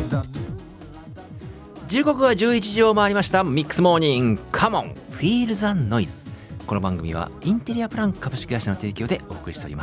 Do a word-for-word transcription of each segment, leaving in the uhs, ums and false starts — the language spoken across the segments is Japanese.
時刻はじゅういちじを回りました。ミックスモーニングカモンフィールザノイズ。この番組はインテリアプラン株式会社の提供でお送りしております。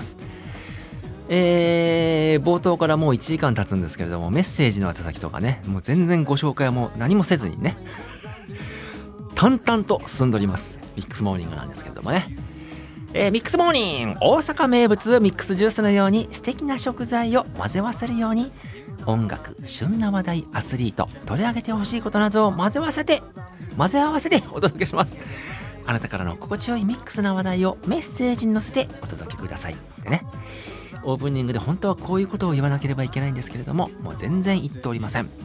えー、冒頭からもういちじかん経つんですけれども、メッセージの宛先とかね、もう全然ご紹介はもう何もせずにね淡々と進んでおりますミックスモーニングなんですけれどもね、えー、ミックスモーニング大阪名物ミックスジュースのように素敵な食材を混ぜ合わせるように、音楽、旬な話題、アスリート、取り上げてほしいことなどを混ぜ合わせて混ぜ合わせてお届けします。あなたからの心地よいミックスな話題をメッセージに乗せてお届けくださいってね。オープニングで本当はこういうことを言わなければいけないんですけれども、もう全然言っておりません。はい。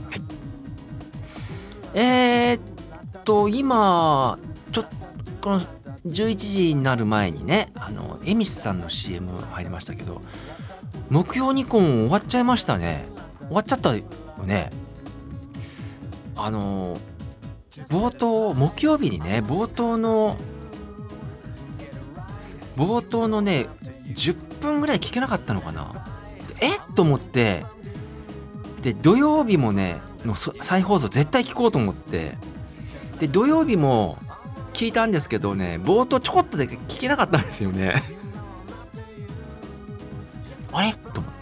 えー、っと今ちょっとこのじゅういちじになる前にね、あのエミスさんの シーエム 入りましたけど、木曜ニコン終わっちゃいましたね。終わっちゃったよね。あの冒頭木曜日にね、冒頭の冒頭のねじゅっぷんぐらい聞けなかったのかな。えっと思って、で土曜日もねの再放送絶対聞こうと思って、で土曜日も聞いたんですけどね、冒頭ちょこっとだけ聞けなかったんですよねあれと思って、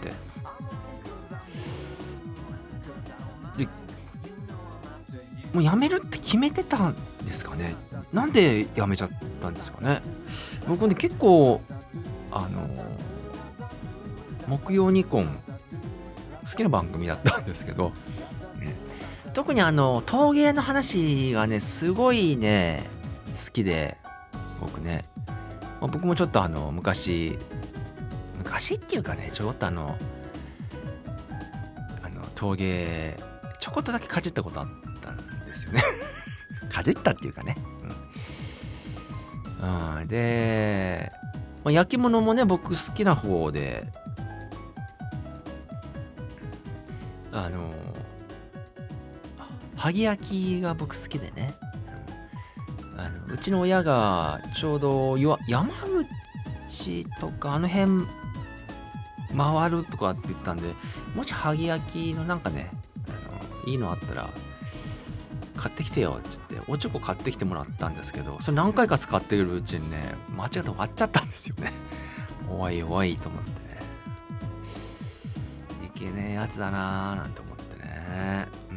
でもうやめるって決めてたんですかね。なんでやめちゃったんですかね。僕ね結構あの木曜ニコン好きな番組だったんですけど、ね、特にあの陶芸の話がねすごいね好きで、僕ね、まあ、僕もちょっとあの昔昔っていうかね、ちょっとあのあの陶芸ちょこっとだけかじったことあったんですよねかじったっていうかね、うん、うん、で、まあ、焼き物もね僕好きな方で、あの萩焼きが僕好きでね、あのうちの親がちょうど山口とかあの辺回るとかって言ったんで、もし萩焼きのなんかね、あのいいのあったら買ってきてよって言っておちょこ買ってきてもらったんですけど、それ何回か使っているうちにね間違って終わっちゃったんですよねおいおいと思ってね、いけねえやつだなーなんて思ってね。うん、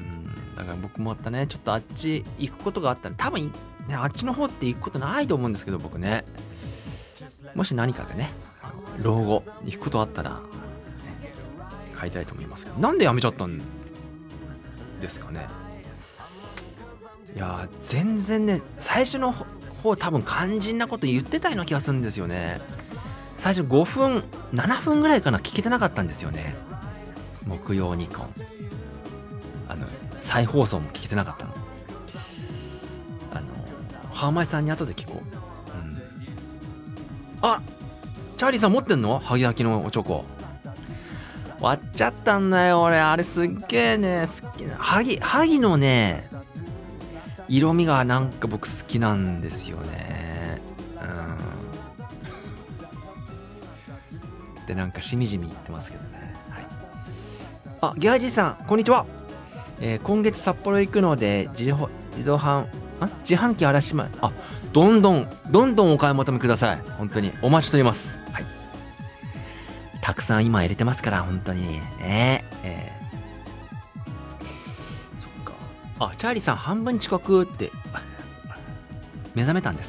だから僕もまたねちょっとあっち行くことがあったら、多分ねあっちの方って行くことないと思うんですけど、僕ねもし何かでね老後行くことあったら、ね、買いたいと思いますけど、なんでやめちゃったんですかね。いや全然ね最初の方多分肝心なこと言ってたような気がするんですよね。最初ごふんななふんぐらいかな聞けてなかったんですよね。木曜ニコンあの再放送も聞けてなかったの。あのハーマイさんに後で聞こう、うん、あチャーリーさん持ってんの萩焼きのおチョコ。割っちゃったんだよ俺、あれすっげえね好きな萩萩のね色味がなんか僕好きなんですよね。うんでなんかしみじみ言ってますけどね、はい、あギャージーさんこんにちは、えー、今月札幌行くので自動自動販あ自販機嵐まあどんどんどんどんお買い求めください。本当にお待ちしております、はい、たくさん今入れてますから本当にね、えーあ、チャーリーさん半分遅刻って目覚めたんです